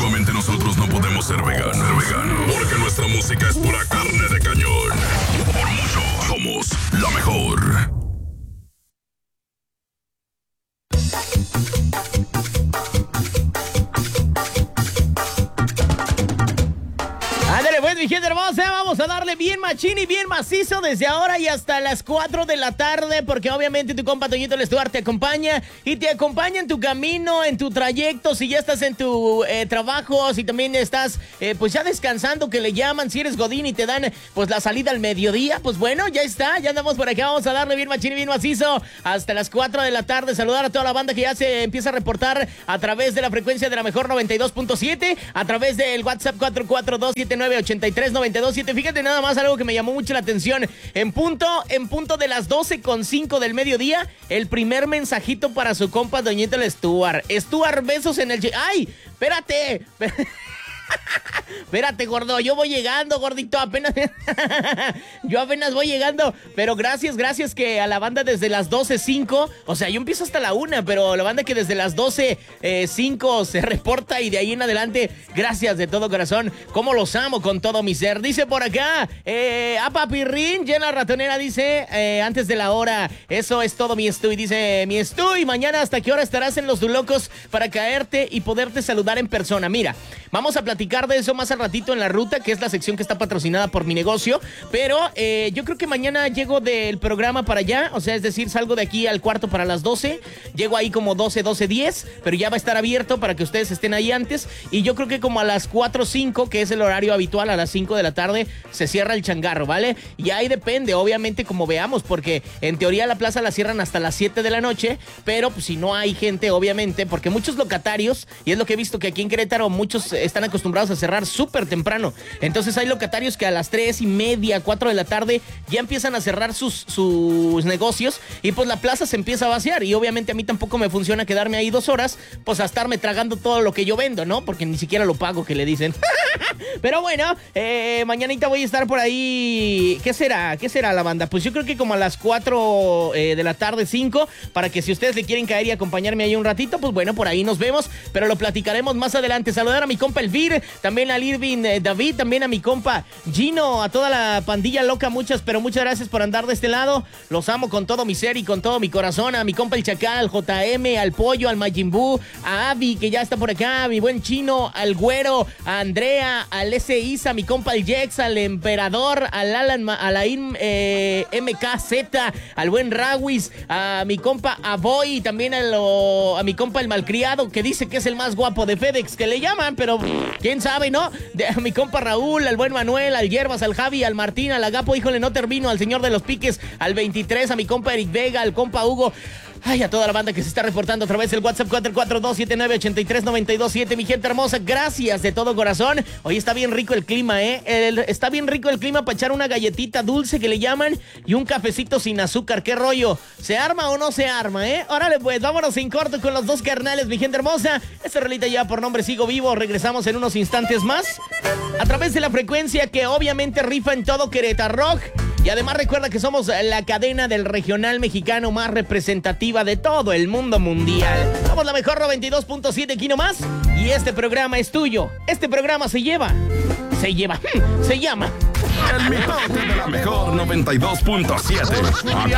Definitivamente nosotros no podemos ser veganos, porque nuestra música es pura carne de cañón. Por mucho, somos la mejor. Ándale pues, mi gente hermosa, vamos a darle bien machín y bien macizo desde ahora y hasta las 4 de la tarde, porque obviamente tu compa Toñito el Stuart te acompaña y te acompaña en tu camino, en tu trayecto, si ya estás en tu trabajo, si también estás pues ya descansando, que le llaman, si eres godín y te dan pues la salida al mediodía, pues bueno, ya está, ya andamos por acá, vamos a darle bien machín y bien macizo hasta las 4 de la tarde, saludar a toda la banda que ya se empieza a reportar a través de la frecuencia de la mejor 92.7, a través del WhatsApp 442-7983-927. Fíjate nada más algo que me llamó mucho la atención. En punto de las 12:05 del mediodía, el primer mensajito para su compa Doñito el Stuart. Stuart, besos en el... ¡Ay! ¡Espérate! Espérate, gordo, yo voy llegando, gordito, yo apenas voy llegando, pero gracias que a la banda desde las 12:05, o sea, yo empiezo hasta la 1, pero la banda que desde las 12:05 se reporta y de ahí en adelante, gracias de todo corazón, como los amo con todo mi ser. Dice por acá, Papirrín, Llena Ratonera dice, antes de la hora, eso es todo mi Estuy, dice, mi Estuy, mañana hasta qué hora estarás en Los Dulocos para caerte y poderte saludar en persona. Mira, vamos a platicar de eso más al ratito en La Ruta, que es la sección que está patrocinada por mi negocio, pero yo creo que mañana llego del programa para allá, o sea, es decir, salgo de aquí al cuarto para las 12, llego ahí como 12:10, pero ya va a estar abierto para que ustedes estén ahí antes, y yo creo que como a las 4:05, que es el horario habitual, a las 5 de la tarde, se cierra el changarro, ¿vale? Y ahí depende, obviamente, como veamos, porque en teoría la plaza la cierran hasta las 7 de la noche, pero pues, si no hay gente, obviamente, porque muchos locatarios, y es lo que he visto que aquí en Querétaro muchos están acostumbrados a cerrar súper temprano. Entonces hay locatarios que a las 3:30, 4 de la tarde ya empiezan a cerrar sus negocios y pues la plaza se empieza a vaciar. Y obviamente a mí tampoco me funciona quedarme ahí 2 horas, pues a estarme tragando todo lo que yo vendo, ¿no? Porque ni siquiera lo pago, que le dicen. Pero bueno, mañanita voy a estar por ahí. ¿Qué será la banda? Pues yo creo que como a las 4 de la tarde, 5, para que si ustedes le quieren caer y acompañarme ahí un ratito, pues bueno, por ahí nos vemos, pero lo platicaremos más adelante. Saludar a mi compa Elvir, también al Irving David, también a mi compa Gino, a toda la pandilla loca, muchas gracias por andar de este lado, los amo con todo mi ser y con todo mi corazón, a mi compa el Chacal, JM, al Pollo, al Majin Buu, a Abby, que ya está por acá, a mi buen Chino, al Güero, a Andrea, al S. Isa, a mi compa el Jex, al Emperador, al Alan, a la MKZ, al buen Rawis, a mi compa Aboy, también a mi compa el Malcriado, que dice que es el más guapo de FedEx, que le llaman, pero quién sabe, ¿no? A mi compa Raúl, al buen Manuel, al Hierbas, al Javi, al Martín, al Agapo, híjole, no termino, al señor de los piques, al 23, a mi compa Eric Vega, al compa Hugo. Ay, a toda la banda que se está reportando a través del WhatsApp 442-7983-927. Mi gente hermosa, gracias de todo corazón. Hoy está bien rico el clima, está bien rico el clima para echar una galletita dulce que le llaman y un cafecito sin azúcar. ¿Qué rollo? ¿Se arma o no se arma, Órale pues, vámonos en corto con los dos carnales, mi gente hermosa. Esta rolita ya por nombre Sigo Vivo. Regresamos en unos instantes más a través de la frecuencia que obviamente rifa en todo Querétaro Rock. Y además recuerda que somos la cadena del regional mexicano más representativa de todo el mundo mundial. Somos la mejor 92.7 aquí nomás. Y este programa es tuyo. Este programa se llama... El mitote de la mejor 92.7.